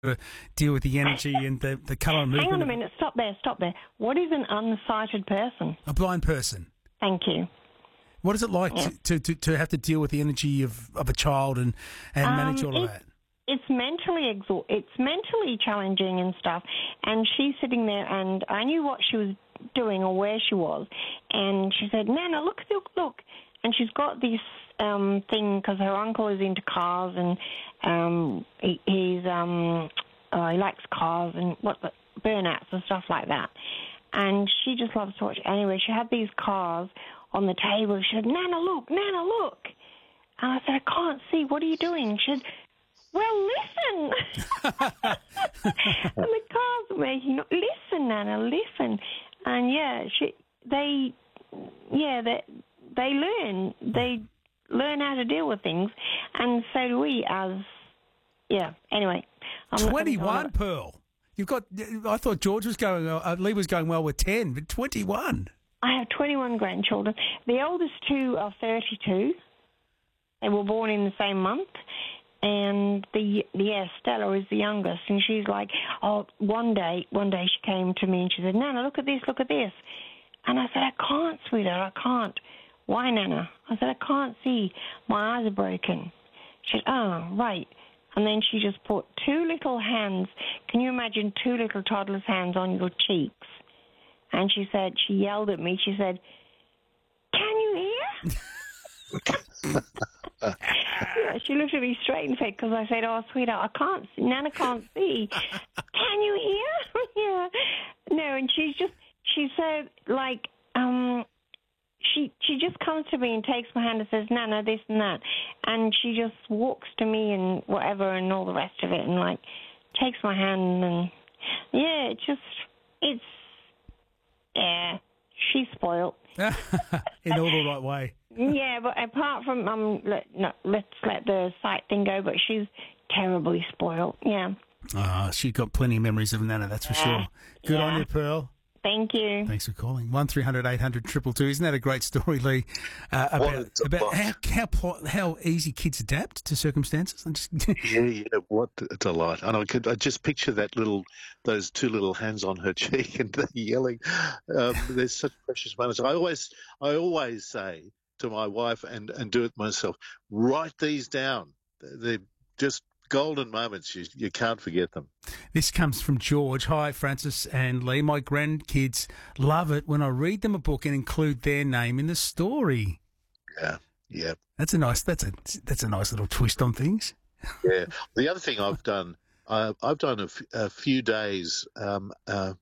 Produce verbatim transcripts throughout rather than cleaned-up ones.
to deal with the energy and the, the colour and movement. Hang on a minute. Stop there. Stop there. What is an unsighted person? A blind person. Thank you. What is it like Yeah. to, to, to have to deal with the energy of, of a child and, and Um, manage all of it's- that? It's mentally exau- It's mentally challenging and stuff. And she's sitting there, and I knew what she was doing or where she was. And she said, "Nana, look, look, look." And she's got this um, thing because her uncle is into cars, and um, he, he's um, uh, he likes cars and what the burnouts and stuff like that. And she just loves to watch. Anyway, she had these cars on the table. She said, "Nana, look, Nana, look." And I said, "I can't see. What are you doing?" She said, "Well, listen." And the cars are making no- listen, Nana, listen. And yeah, she, they, yeah, they, they learn, they learn how to deal with things, and so do we. As yeah, anyway, I'm not gonna go on twenty-one, about- Pearl. You've got. I thought George was going. Uh, Lee was going well with ten, but twenty-one. I have twenty-one grandchildren. The oldest two are thirty-two. They were born in the same month. And the yeah, Stella is the youngest, and she's like, oh, one day, one day she came to me and she said, "Nana, look at this, look at this," and I said, "I can't, sweetheart, I can't." "Why, Nana?" I said, "I can't see. My eyes are broken." She said, "Oh, right." And then she just put two little hands. Can you imagine two little toddlers' hands on your cheeks? And she said, she yelled at me. She said, "Can you hear?" Yeah, she looked at me straight in the face because I said, "Oh, sweetheart, I can't see. Nana can't see. Can you hear?" Yeah. No, and she's just, she's so, like, um, she she just comes to me and takes my hand and says, "Nana, this and that." And she just walks to me and whatever and all the rest of it and, like, takes my hand and, yeah, it's just, it's, yeah, she's spoiled. In all the right way. Yeah, but apart from, um, let, no, let's let the sight thing go, but she's terribly spoiled, yeah. Ah, she got plenty of memories of Nana, that's for sure. Good Yeah. on you, Pearl. Thank you. Thanks for calling. one three hundred eight hundred two two two. Isn't that a great story, Lee? Uh, What about a about delight. how, how pl- how easy kids adapt to circumstances. I'm just Yeah, yeah, what a delight. And I could I just picture that little, those two little hands on her cheek and the yelling. Um, there's such precious moments. I always, I always say to my wife and, and do it myself, write these down. They're just golden moments. You, you can't forget them. This comes from George. Hi, Francis and Lee. My grandkids love it when I read them a book and include their name in the story. Yeah, yeah, That's a nice. That's a that's a nice little twist on things. yeah. The other thing I've done, uh, I've done a, f- a few days um, uh,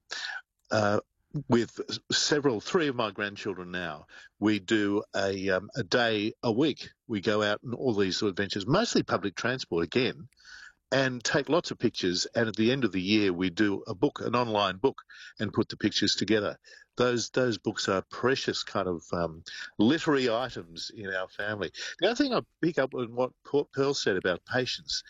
uh, with several, three of my grandchildren now. We do a um, a day a week. We go out on all these sort of adventures, mostly public transport again, and take lots of pictures. And at the end of the year, we do a book, an online book, and put the pictures together. Those those books are precious kind of um, literary items in our family. The other thing I pick up on what Pearl said about patience,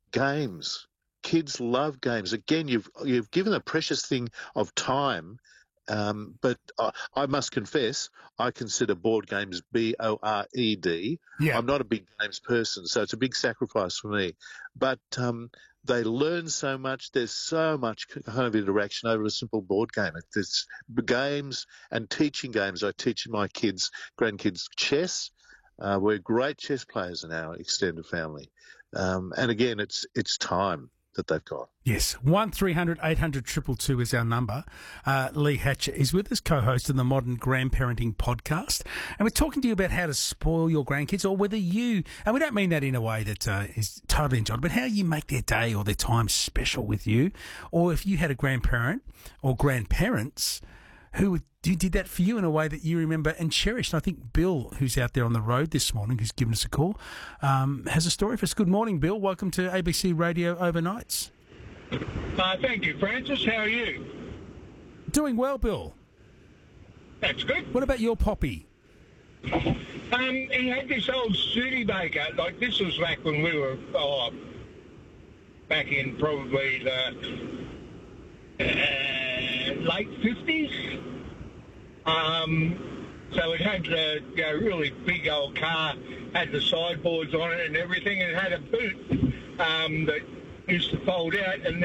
games. Kids love games. Again, you've you've given a precious thing of time. Um, but I, I must confess, I consider board games B O R E D. Yeah. I'm not a big games person, so it's a big sacrifice for me. But um, they learn so much. There's so much kind of interaction over a simple board game. It's games and teaching games. I teach my kids, grandkids, chess. Uh, we're great chess players in our extended family. Um, and again, it's it's time that they've got. Yes, one three hundred eight hundred two two two is our number. Uh, Lee Hatcher is with us, co-host of the Modern Grandparenting Podcast, and we're talking to you about how to spoil your grandkids, or whether you, and we don't mean that in a way that uh, is totally enjoyable, but how you make their day or their time special with you, or if you had a grandparent or grandparents who you did that for you in a way that you remember and cherished. And I think Bill, who's out there on the road this morning, who's given us a call, um, has a story for us. Good morning, Bill. Welcome to A B C Radio Overnights. Uh, thank you, Francis. How are you? Doing well, Bill. That's good. What about your poppy? Um, he had this old Studebaker. Like, this was back when we were, oh, back in probably the uh, late fifties. Um, so it had a you know, really big old car, had the sideboards on it and everything, and it had a boot um, that used to fold out, and